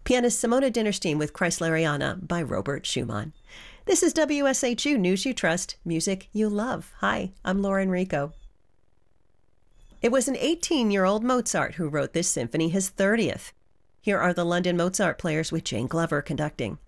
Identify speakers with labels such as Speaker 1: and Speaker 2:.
Speaker 1: Pianist Simona Dinnerstein with Kreisleriana by Robert Schumann. This is WSHU News You Trust, Music You Love. Hi, I'm Lauren Rico. It was an 18-year-old Mozart who wrote this symphony, his 30th. Here are the London Mozart Players with Jane Glover conducting.